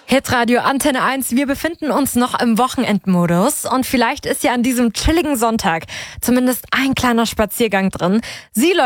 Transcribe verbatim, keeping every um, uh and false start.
Hitradio Antenne eins, wir befinden uns noch im Wochenendmodus und vielleicht ist ja an diesem chilligen Sonntag zumindest ein kleiner Spaziergang drin. Sie